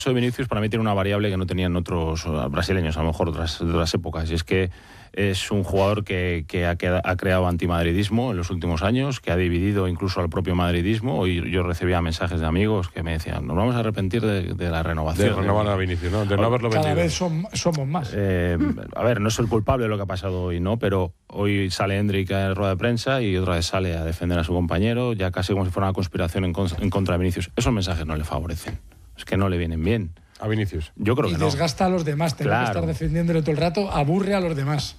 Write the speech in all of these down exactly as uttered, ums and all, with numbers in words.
de Vinicius para mí tiene una variable que no tenían otros brasileños, a lo mejor otras, otras épocas, y es que es un jugador que, que ha, queda, ha creado antimadridismo en los últimos años, que ha dividido incluso al propio madridismo. Y yo recibía mensajes de amigos que me decían, nos vamos a arrepentir de, de la renovación. De renovar a Vinicius, ¿no? De no haberlo vendido. Cada vez son, somos más. Eh, a ver, no es el culpable de lo que ha pasado hoy, ¿no? Pero hoy sale Hendrik en rueda de prensa y otra vez sale a defender a su compañero, ya casi como si fuera una conspiración en, en contra de Vinicius. Esos mensajes no le favorecen, es que no le vienen bien. A Vinicius. Yo creo y que no. Y desgasta a los demás, tener claro. que estar defendiéndole todo el rato, aburre a los demás.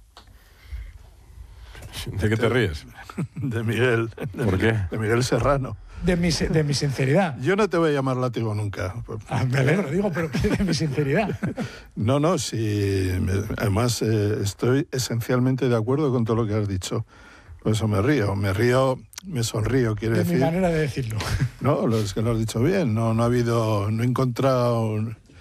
¿De qué te ríes? De Miguel. De ¿Por Miguel, qué? De Miguel Serrano. De mi, de mi sinceridad. Yo no te voy a llamar látigo nunca. Ah, me alegro, digo, pero de mi sinceridad. No, no, sí. Además, eh, estoy esencialmente de acuerdo con todo lo que has dicho. Por eso me río. Me río, me sonrío, quiere de decir. De mi manera de decirlo. No, es que lo has dicho bien. No, no ha habido, no he encontrado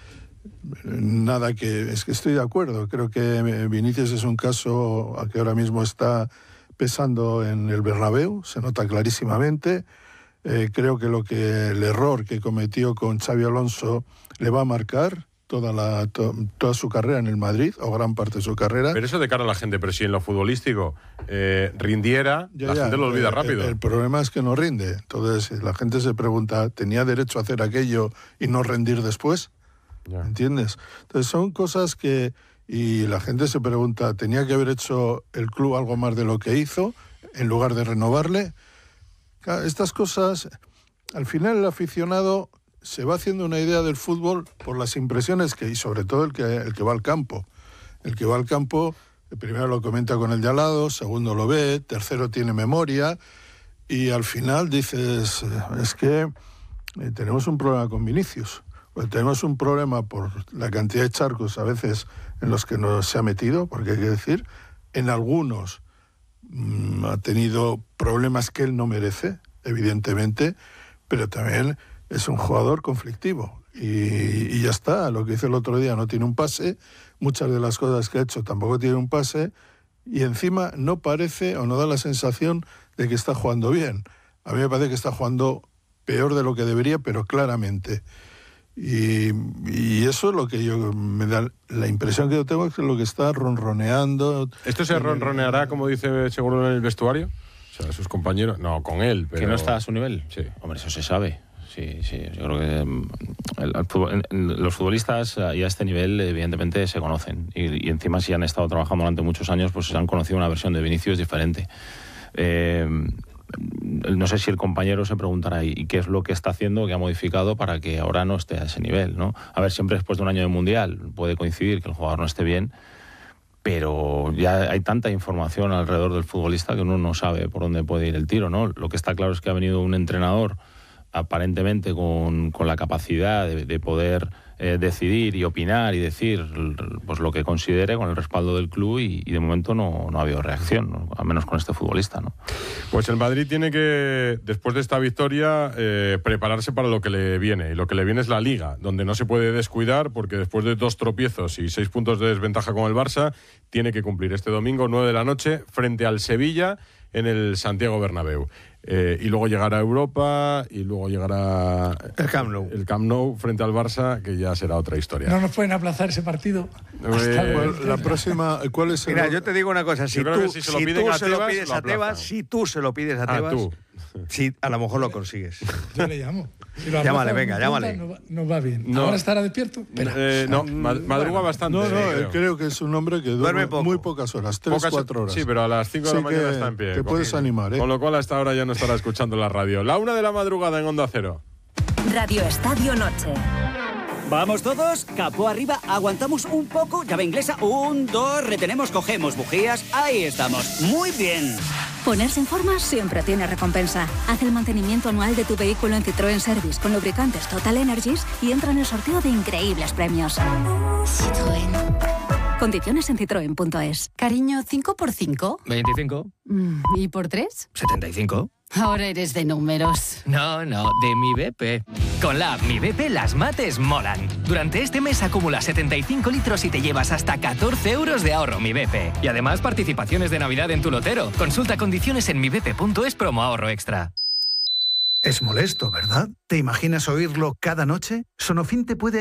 nada que... Es que estoy de acuerdo. Creo que Vinicius es un caso que ahora mismo está pesando en el Bernabéu, se nota clarísimamente. Eh, creo que lo que el error que cometió con Xabi Alonso le va a marcar toda la to, toda su carrera en el Madrid, o gran parte de su carrera. Pero eso de cara a la gente, pero si en lo futbolístico eh, rindiera, ya, la ya, gente lo olvida el, rápido. El, el problema es que no rinde. Entonces la gente se pregunta, ¿tenía derecho a hacer aquello y no rendir después? Ya. ¿Entiendes? Entonces son cosas que... Y la gente se pregunta, ¿tenía que haber hecho el club algo más de lo que hizo en lugar de renovarle? Estas cosas, al final el aficionado se va haciendo una idea del fútbol por las impresiones que, y sobre todo el que, el que va al campo. El que va al campo, primero lo comenta con el de al lado, segundo lo ve, tercero tiene memoria, y al final dices, es que eh, tenemos un problema con Vinicius. Pues tenemos un problema por la cantidad de charcos a veces en los que nos se ha metido, porque hay que decir, en algunos mmm, ha tenido problemas que él no merece, evidentemente, pero también es un jugador conflictivo. Y, y ya está, lo que hizo el otro día no tiene un pase, muchas de las cosas que ha hecho tampoco tiene un pase, y encima no parece o no da la sensación de que está jugando bien. A mí me parece que está jugando peor de lo que debería, pero claramente. Y, y eso es lo que yo me da la impresión que yo tengo, es que lo que está ronroneando. ¿Esto se ronroneará, como dice seguro, en el vestuario? O sea, sus compañeros, no, con él, pero... ¿Que no está a su nivel? Sí. Hombre, eso se sabe. Sí, sí, yo creo que el, el fútbol, los futbolistas ya a este nivel evidentemente se conocen y, y encima si han estado trabajando durante muchos años pues se han conocido una versión de Vinicius diferente. Eh, no sé si el compañero se preguntará ¿y qué es lo que está haciendo, que ha modificado para que ahora no esté a ese nivel, ¿no? A ver, siempre después de un año de Mundial puede coincidir que el jugador no esté bien, pero ya hay tanta información alrededor del futbolista que uno no sabe por dónde puede ir el tiro, ¿no? Lo que está claro es que ha venido un entrenador aparentemente con, con la capacidad de, de poder eh, decidir y opinar y decir pues lo que considere con el respaldo del club y, y de momento no, no ha habido reacción, ¿no? Al menos con este futbolista, ¿no? Pues el Madrid tiene que, después de esta victoria, eh, prepararse para lo que le viene, y lo que le viene es la Liga, donde no se puede descuidar porque después de dos tropiezos y seis puntos de desventaja con el Barça, tiene que cumplir este domingo, nueve de la noche, frente al Sevilla en el Santiago Bernabéu. Eh, y luego llegará a Europa y luego llegará el Camp Nou. el Camp Nou frente al Barça, que ya será otra historia. ¿No nos pueden aplazar ese partido? Eh, ¿Cuál, la próxima, ¿cuál es el... Mira, yo te digo una cosa, si tú, si se lo, si piden tú a se lo Tebas, pides lo a Tebas, si tú se lo pides a ah, Tebas, tú. Sí, a lo mejor lo consigues. Yo le llamo. Si lo llámale, venga, llámale. No va, no va bien. No. ¿Ahora estará despierto? Eh, no, madruga bueno, bastante. No, no, eh, creo. creo que es un hombre que duerme, duerme poco. muy pocas horas, tres, Pocas, cuatro horas. Sí, pero a las cinco de la mañana está en pie. Te puedes con, animar, ¿eh? Con lo cual hasta ahora ya no estará escuchando la radio. La una de la madrugada en Onda Cero. Radio Estadio Noche. Vamos todos, capó arriba, aguantamos un poco, llave inglesa, un, dos, retenemos, cogemos bujías, ahí estamos, muy bien. Ponerse en forma siempre tiene recompensa. Haz el mantenimiento anual de tu vehículo en Citroën Service con lubricantes Total Energies y entra en el sorteo de increíbles premios. Citroën. Condiciones en citroen punto es. Cariño, ¿cinco por cinco? veinticinco. ¿Y por tres? setenta y cinco. Ahora eres de números. No, no, de Mi B P. Con la app Mi B P las mates molan. Durante este mes acumula setenta y cinco litros y te llevas hasta catorce euros de ahorro Mi B P. Y además participaciones de Navidad en tu lotero. Consulta condiciones en mi b p punto es promo ahorro extra. Es molesto, ¿verdad? ¿Te imaginas oírlo cada noche? Sonofin te puede